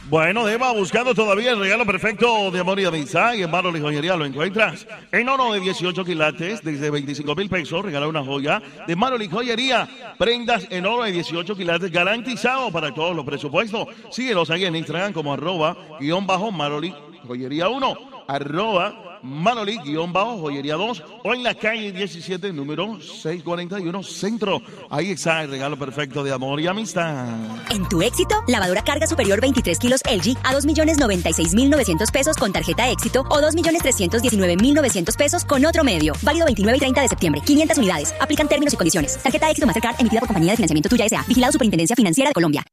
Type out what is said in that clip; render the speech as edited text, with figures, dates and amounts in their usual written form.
Bueno, Deba, buscando todavía el regalo perfecto de amor y amistad. Y en Maroli Joyería lo encuentras en oro de 18 quilates, desde 25,000 pesos. Regala una joya de Maroli Joyería. Prendas en oro de 18 quilates, garantizado para todos los presupuestos. Síguelos ahí en Instagram como @Maroli Joyería 1, Manoli-Joyería 2, o en la calle 17, número 641 Centro. Ahí está el regalo perfecto de amor y amistad. En tu éxito, lavadora carga superior 23 kilos LG a 2.096.900 pesos con tarjeta éxito o 2.319.900 pesos con otro medio. Válido 29 y 30 de septiembre. 500 unidades. Aplican términos y condiciones. Tarjeta éxito Mastercard emitida por Compañía de Financiamiento Tuya S.A. Vigilado Superintendencia Financiera de Colombia.